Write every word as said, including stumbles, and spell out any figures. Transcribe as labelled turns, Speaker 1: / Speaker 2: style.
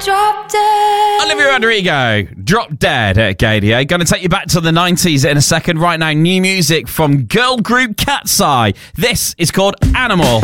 Speaker 1: Drop Dead.
Speaker 2: Olivia Rodrigo, Drop Dead at Gadio. Going to take you back to the nineties in a second. Right now, new music from girl group Cat's Eye. This is called Animal.